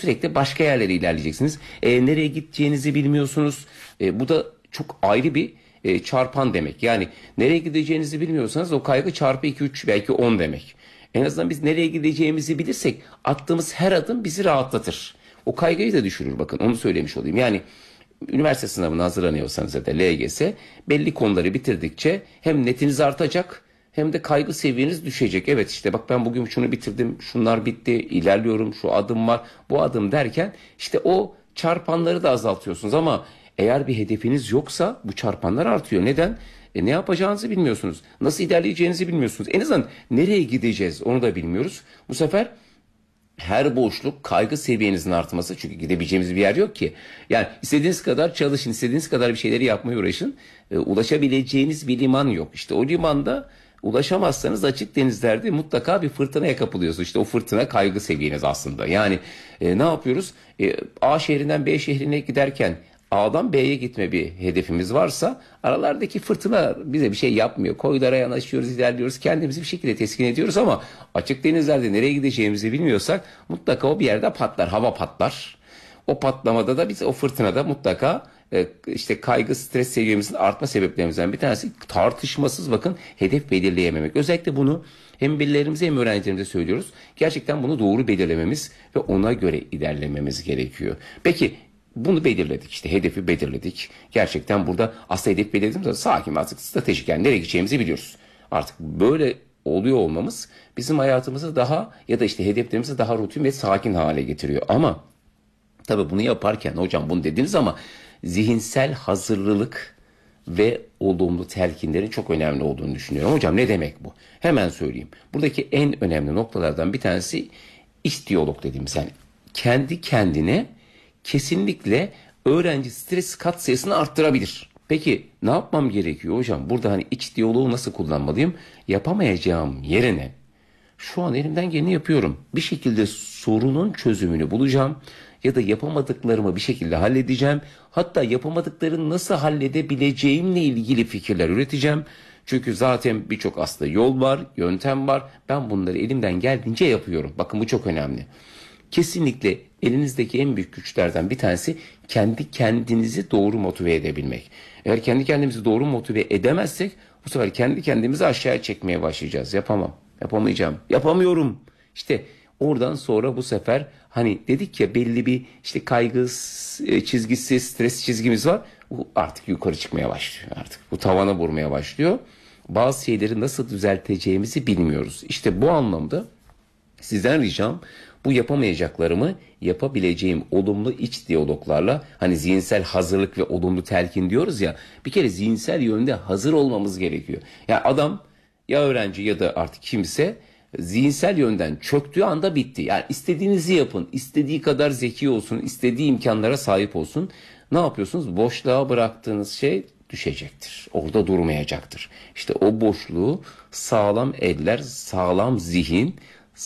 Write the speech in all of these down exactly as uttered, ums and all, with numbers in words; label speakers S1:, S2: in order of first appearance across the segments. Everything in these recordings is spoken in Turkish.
S1: sürekli başka yerlere ilerleyeceksiniz. E, nereye gideceğinizi bilmiyorsunuz. E, bu da çok ayrı bir e, çarpan demek. Yani nereye gideceğinizi bilmiyorsanız o kaygı çarpı iki üç belki on demek. En azından biz nereye gideceğimizi bilirsek attığımız her adım bizi rahatlatır. O kaygıyı da düşürür, bakın onu söylemiş olayım. Yani üniversite sınavına hazırlanıyorsanız ya da L G S belli konuları bitirdikçe hem netiniz artacak hem de kaygı seviyeniz düşecek. Evet işte bak ben bugün şunu bitirdim, şunlar bitti, ilerliyorum, şu adım var, bu adım derken işte o çarpanları da azaltıyorsunuz. Ama eğer bir hedefiniz yoksa bu çarpanlar artıyor. Neden? E ne yapacağınızı bilmiyorsunuz. Nasıl ilerleyeceğinizi bilmiyorsunuz. En azından nereye gideceğiz onu da bilmiyoruz. Bu sefer her boşluk kaygı seviyenizin artması, çünkü gidebileceğimiz bir yer yok ki. Yani istediğiniz kadar çalışın, istediğiniz kadar bir şeyleri yapmaya uğraşın. E, ulaşabileceğiniz bir liman yok. İşte o limanda ulaşamazsanız açık denizlerde mutlaka bir fırtınaya kapılıyorsunuz. İşte o fırtına kaygı seviyeniz aslında. Yani e, ne yapıyoruz? E, A şehrinden B şehrine giderken A'dan B'ye gitme bir hedefimiz varsa aralardaki fırtına bize bir şey yapmıyor. Koylara yanaşıyoruz, ilerliyoruz, kendimizi bir şekilde teskin ediyoruz ama açık denizlerde nereye gideceğimizi bilmiyorsak mutlaka o bir yerde patlar, hava patlar. O patlamada da biz o fırtınada mutlaka e, işte kaygı, stres seviyemizin artma sebeplerimizden bir tanesi tartışmasız bakın hedef belirleyememek. Özellikle bunu hem velilerimize hem öğrencilerimize söylüyoruz. Gerçekten bunu doğru belirlememiz ve ona göre ilerlememiz gerekiyor. Peki bunu belirledik, işte hedefi belirledik. Gerçekten burada aslında hedef belirlediğimizde sakin, artık stratejik, yani nereye gideceğimizi biliyoruz. Artık böyle oluyor olmamız bizim hayatımızı daha ya da işte hedeflerimizi daha rutin ve sakin hale getiriyor. Ama tabii bunu yaparken hocam bunu dediniz ama zihinsel hazırlılık ve olumlu telkinlerin çok önemli olduğunu düşünüyorum. Hocam ne demek bu? Hemen söyleyeyim. Buradaki en önemli noktalardan bir tanesi iç diyalog dediğimiz, yani kendi kendine kesinlikle öğrenci stres katsayısını arttırabilir. Peki ne yapmam gerekiyor hocam? Burada hani iç diyaloğu nasıl kullanmalıyım? Yapamayacağım yerine şu an elimden geleni yapıyorum. Bir şekilde sorunun çözümünü bulacağım ya da yapamadıklarımı bir şekilde halledeceğim. Hatta yapamadıklarını nasıl halledebileceğimle ilgili fikirler üreteceğim. Çünkü zaten birçok aslında yol var, yöntem var. Ben bunları elimden geldiğince yapıyorum. Bakın bu çok önemli. Kesinlikle elinizdeki en büyük güçlerden bir tanesi kendi kendinizi doğru motive edebilmek. Eğer kendi kendimizi doğru motive edemezsek bu sefer kendi kendimizi aşağıya çekmeye başlayacağız. Yapamam, yapamayacağım, yapamıyorum. İşte oradan sonra bu sefer hani dedik ya belli bir işte kaygı çizgisi, stres çizgimiz var. Bu artık yukarı çıkmaya başlıyor artık. Bu tavana vurmaya başlıyor. Bazı şeyleri nasıl düzelteceğimizi bilmiyoruz. İşte bu anlamda sizden ricam bu yapamayacaklarımı yapabileceğim olumlu iç diyaloglarla, hani zihinsel hazırlık ve olumlu telkin diyoruz ya, bir kere zihinsel yönde hazır olmamız gerekiyor. Yani adam ya öğrenci ya da artık kimse zihinsel yönden çöktüğü anda bitti. Yani istediğinizi yapın, istediği kadar zeki olsun, istediği imkanlara sahip olsun. Ne yapıyorsunuz? Boşluğa bıraktığınız şey düşecektir. Orada durmayacaktır. İşte o boşluğu sağlam eller, sağlam zihin,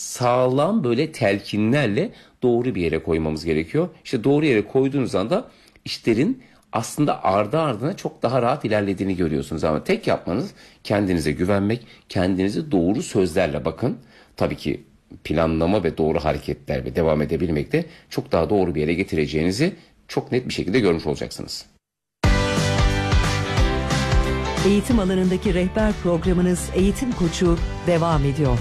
S1: sağlam böyle telkinlerle doğru bir yere koymamız gerekiyor. İşte doğru yere koyduğunuz anda işlerin aslında ardı ardına çok daha rahat ilerlediğini görüyorsunuz. Ama tek yapmanız kendinize güvenmek, kendinizi doğru sözlerle, bakın tabii ki planlama ve doğru hareketler ve devam edebilmek de çok daha doğru bir yere getireceğinizi çok net bir şekilde görmüş olacaksınız.
S2: Eğitim alanındaki rehber programınız Eğitim Koçu devam ediyor.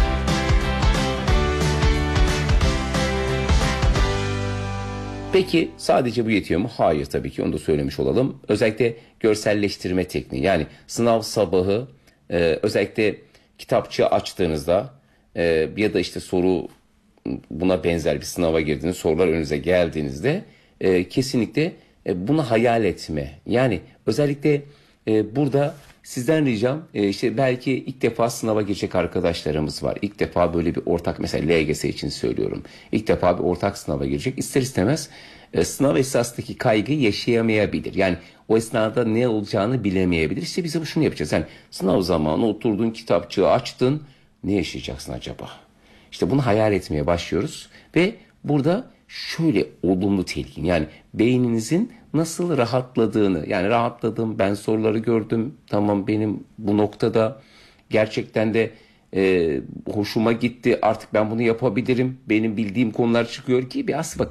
S1: Peki sadece bu yetiyor mu? Hayır, tabii ki onu da söylemiş olalım. Özellikle görselleştirme tekniği, yani sınav sabahı e, özellikle kitapçığı açtığınızda e, ya da işte soru, buna benzer bir sınava girdiğiniz sorular önünüze geldiğinizde e, kesinlikle e, bunu hayal etme. Yani özellikle e, burada sizden ricam e, işte belki ilk defa sınava girecek arkadaşlarımız var. İlk defa böyle bir ortak, mesela L G S için söylüyorum. İlk defa bir ortak sınava girecek. İster istemez e, sınav esnasındaki kaygıyı yaşayamayabilir. Yani o esnada ne olacağını bilemeyebilir. İşte biz şunu yapacağız. Yani sınav zamanı oturdun, kitapçığı açtın. Ne yaşayacaksın acaba? İşte bunu hayal etmeye başlıyoruz ve burada şöyle olumlu telkin, yani beyninizin nasıl rahatladığını, yani rahatladım, ben soruları gördüm, tamam benim bu noktada gerçekten de e, hoşuma gitti, artık ben bunu yapabilirim, benim bildiğim konular çıkıyor ki bir aslında